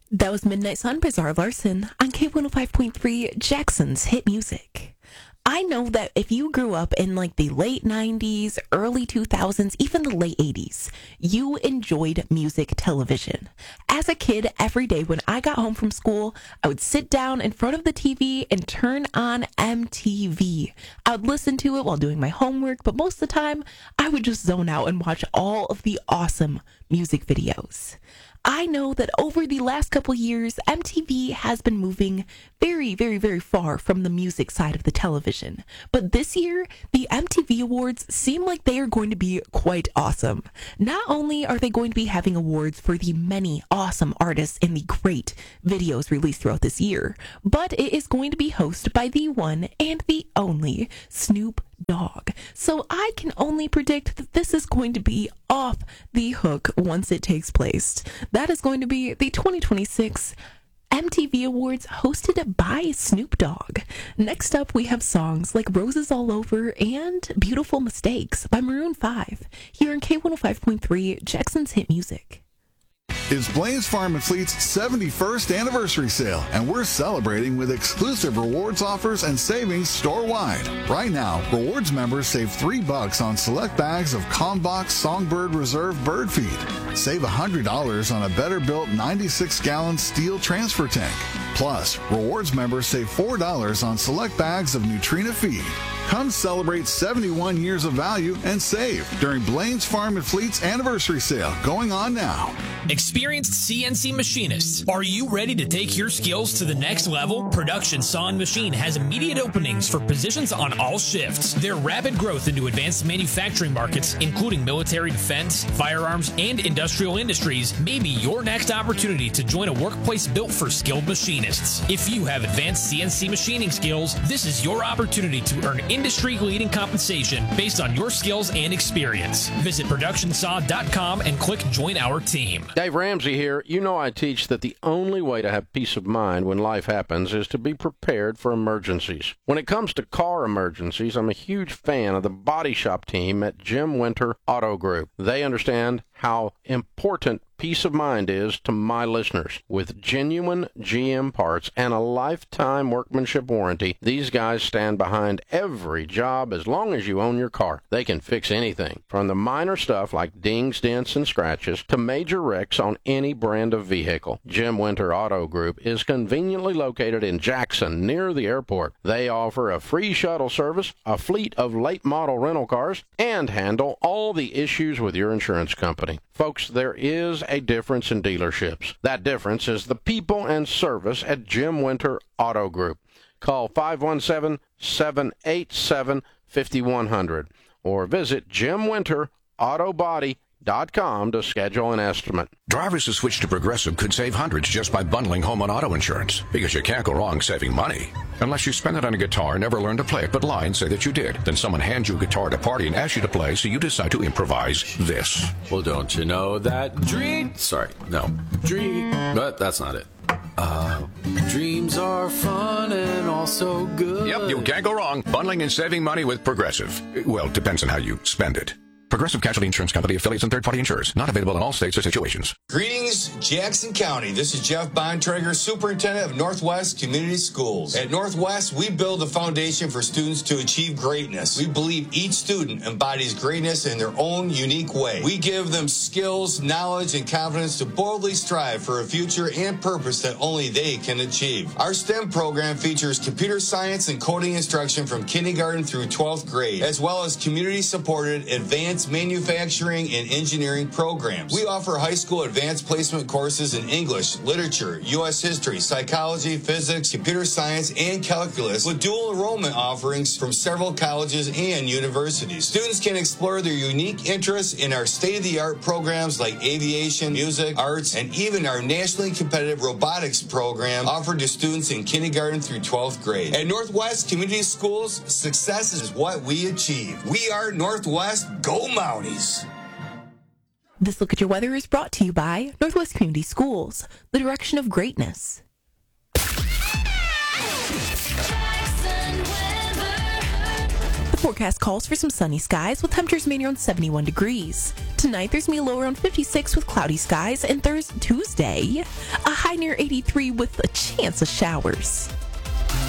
That was Midnight Sun by Zara Larson on K105.3 Jackson's Hit Music. I know that if you grew up in like the late 90s, early 2000s, even the late 80s, you enjoyed music television. As a kid, every day when I got home from school, I would sit down in front of the TV and turn on MTV. I would listen to it while doing my homework, but most of the time, I would just zone out and watch all of the awesome music videos. I know that over the last couple years, MTV has been moving very, very, very far from the music side of the television. But this year, the MTV Awards seem like they are going to be quite awesome. Not only are they going to be having awards for the many awesome artists and the great videos released throughout this year, but it is going to be hosted by the one and the only Snoop Dogg. So I can only predict that this is going to be off the hook once it takes place. That is going to be the 2026 MTV Awards hosted by Snoop Dogg. Next up, we have songs like Roses All Over and Beautiful Mistakes by Maroon 5 here in K105.3 Jackson's Hit Music. It's Blain's Farm and Fleet's 71st anniversary sale, and we're celebrating with exclusive rewards offers and savings store-wide. Right now, rewards members save $3 on select bags of Combox Songbird Reserve bird feed. Save $100 on a better-built 96-gallon steel transfer tank. Plus, rewards members save $4 on select bags of Nutrina feed. Come celebrate 71 years of value and save during Blain's Farm and Fleet's anniversary sale going on now. Experienced CNC machinists, are you ready to take your skills to the next level? Production Saw and Machine has immediate openings for positions on all shifts. Their rapid growth into advanced manufacturing markets, including military defense, firearms, and industrial industries, may be your next opportunity to join a workplace built for skilled machinists. If you have advanced CNC machining skills, this is your opportunity to earn industry-leading compensation based on your skills and experience. Visit ProductionSaw.com and click Join Our Team. Dave Ramsey here. You know I teach that the only way to have peace of mind when life happens is to be prepared for emergencies. When it comes to car emergencies, I'm a huge fan of the body shop team at Jim Winter Auto Group. They understand how important peace of mind is to my listeners. With genuine GM parts and a lifetime workmanship warranty, these guys stand behind every job as long as you own your car. They can fix anything, from the minor stuff like dings, dents, and scratches to major wrecks on any brand of vehicle. Jim Winter Auto Group is conveniently located in Jackson, near the airport. They offer a free shuttle service, a fleet of late model rental cars, and handle all the issues with your insurance company. Folks, there is a difference in dealerships. That difference is the people and service at Jim Winter Auto Group. Call 517-787-5100 or visit JimWinterAutobody.com to schedule an estimate. Drivers who switch to Progressive could save hundreds just by bundling home and auto insurance, because you can't go wrong saving money. Unless you spend it on a guitar, never learn to play it, but lie and say that you did. Then someone hands you a guitar at a party and asks you to play, so you decide to improvise this. Well, don't you know that but that's not it. Dreams are fun and also good. Yep, you can't go wrong bundling and saving money with Progressive. Well, it depends on how you spend it. Progressive Casualty Insurance Company, affiliates, and third-party insurers. Not available in all states or situations. Greetings, Jackson County. This is Jeff Bontrager, Superintendent of Northwest Community Schools. At Northwest, we build a foundation for students to achieve greatness. We believe each student embodies greatness in their own unique way. We give them skills, knowledge, and confidence to boldly strive for a future and purpose that only they can achieve. Our STEM program features computer science and coding instruction from kindergarten through 12th grade, as well as community-supported advanced manufacturing and engineering programs. We offer high school advanced placement courses in English, literature, U.S. history, psychology, physics, computer science, and calculus, with dual enrollment offerings from several colleges and universities. Students can explore their unique interests in our state-of-the-art programs like aviation, music, arts, and even our nationally competitive robotics program offered to students in kindergarten through 12th grade. At Northwest Community Schools, success is what we achieve. We are Northwest. Go Mounties! This Look at Your Weather is brought to you by Northwest Community Schools, the direction of greatness. forecast calls for some sunny skies with temperatures mainly around 71 degrees. Tonight, there's going to be a low around 56 with cloudy skies, and Tuesday, a high near 83 with a chance of showers.